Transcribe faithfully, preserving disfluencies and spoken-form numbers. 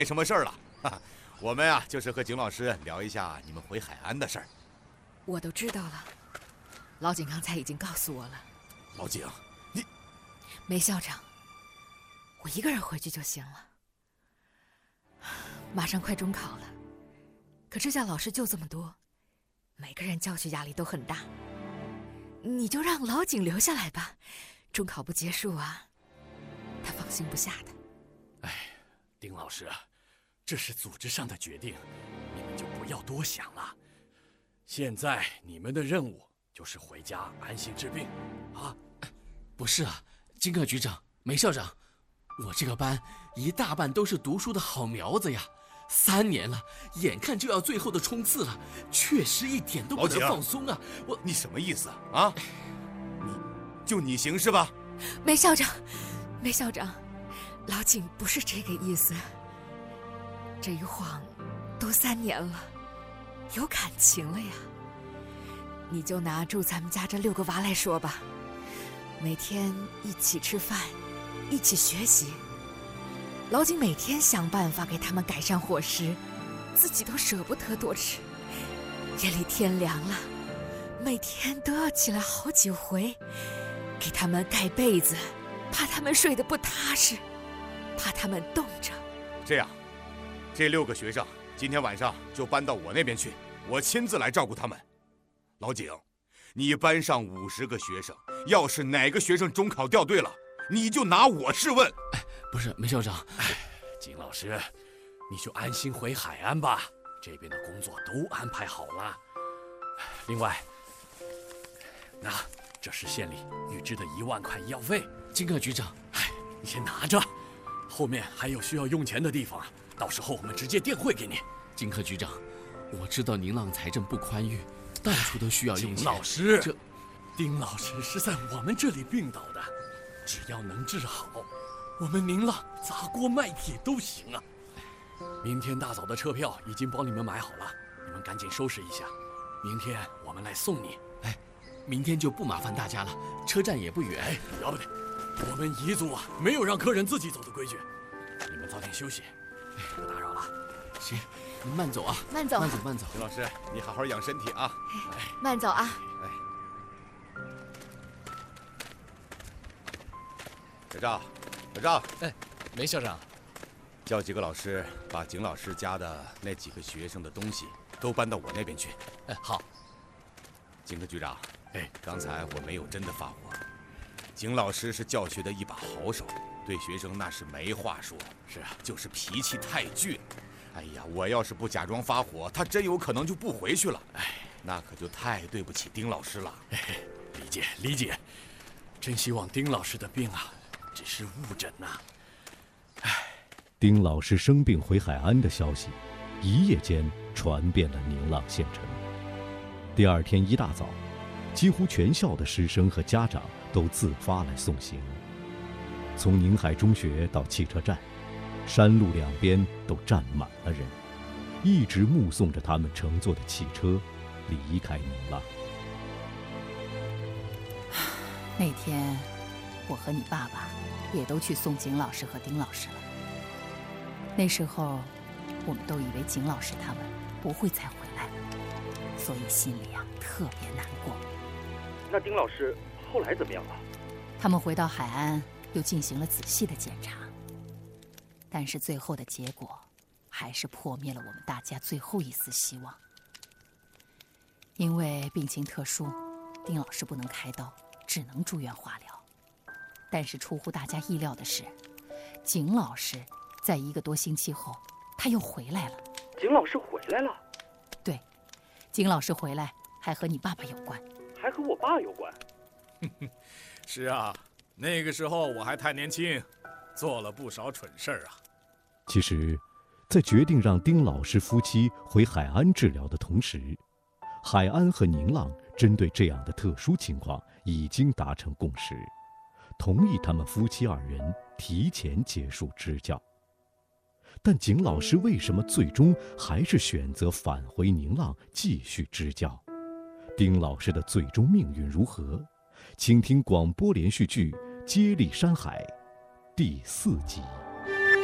没什么事儿了。哈哈，我们啊，就是和景老师聊一下你们回海安的事儿。 我都知道了，老景刚才已经告诉我了。 老景，你梅校长，我一个人回去就行了。马上快中考了，可支教老师就这么多，每个人教学压力都很大。你就让老景留下来吧，中考不结束啊，他放心不下的。 哎，丁老师，这是组织上的决定，你们就不要多想了。现在你们的任务就是回家安心治病，啊？ 不是啊，金克局长、梅校长，我这个班一大半都是读书的好苗子呀，三年了，眼看就要最后的冲刺了，确实一点都不能放松啊！我， 你什么意思啊？你，就你行是吧？ 梅校长，梅校长，老景不是这个意思。这一晃，都三年了，有感情了呀。你就拿住咱们家这六个娃来说吧，每天一起吃饭，一起学习。老景每天想办法给他们改善伙食，自己都舍不得多吃。夜里天凉了，每天都要起来好几回，给他们盖被子，怕他们睡得不踏实，怕他们冻着。 这样，这六个学生今天晚上就搬到我那边去，我亲自来照顾他们。老景，你班上五十个学生，要是哪个学生中考掉队了，你就拿我试问。 哎，不是梅校长， 哎，景老师，你就安心回海安吧，这边的工作都安排好了。另外，那这是县里预支的一万块医药费。 金克局长， 哎，你先拿着，后面还有需要用钱的地方，到时候我们直接电汇给你。 金克局长，我知道宁浪财政不宽裕，到处都需要用钱。 景老师， 这丁老师是在我们这里病倒的，只要能治好，我们宁浪砸锅卖铁都行啊。明天大早的车票已经帮你们买好了，你们赶紧收拾一下，明天我们来送你。 哎，明天就不麻烦大家了，车站也不远。 哎，要不得，我们彝族啊，没有让客人自己走的规矩。你们早点休息，不打扰了。 行，您慢走啊， 慢走， 慢走，慢走。 景老师，你好好养身体啊。 哎，慢走啊。 哎，小赵，小赵， 哎，梅校长， 叫几个老师把景老师家的那几个学生的东西都搬到我那边去。 哎，好。 景科局长，哎，刚才我没有真的发火。景老师是教学的一把好手，对学生那是没话说。 是啊， 就是脾气太倔。哎呀，我要是不假装发火，他真有可能就不回去了。哎，那可就太对不起丁老师了。 哎，理解理解，真希望丁老师的病啊，只是误诊呐。 哎，丁老师生病回海安的消息，一夜间传遍了宁浪县城。第二天一大早，几乎全校的师生和家长都自发来送行。从宁海中学到汽车站，山路两边都站满了人，一直目送着他们乘坐的汽车离开宁浪。 那天，我和你爸爸也都去送景老师和丁老师了。那时候，我们都以为景老师他们不会再回来了，所以心里啊特别难过。 那丁老师后来怎么样了？ 他们回到海安，又进行了仔细的检查。但是最后的结果，还是破灭了我们大家最后一丝希望。因为病情特殊，丁老师不能开刀，只能住院化疗。但是出乎大家意料的是，景老师在一个多星期后，他又回来了。 景老师回来了？ 对，景老师回来还和你爸爸有关， 还和我爸有关。 是啊，那个时候我还太年轻，做了不少蠢事儿啊。 其实，在决定让丁老师夫妻回海安治疗的同时，海安和宁浪针对这样的特殊情况已经达成共识，同意他们夫妻二人提前结束支教。但景老师为什么最终还是选择返回宁浪继续支教？丁老师的最终命运如何？请听广播连续剧《接力山海》第四集。